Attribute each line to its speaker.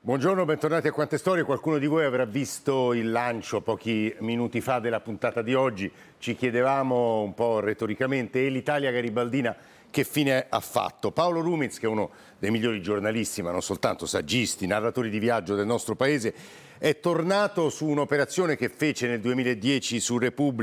Speaker 1: Buongiorno, bentornati a Quante Storie. Qualcuno di voi avrà visto il lancio pochi minuti fa della puntata di oggi. Ci chiedevamo un po' retoricamente, e l'Italia garibaldina che fine ha fatto? Paolo Rumiz, che è uno dei migliori giornalisti, ma non soltanto, saggisti, narratori di viaggio del nostro paese, è tornato su un'operazione che fece nel 2010 su Repubblica.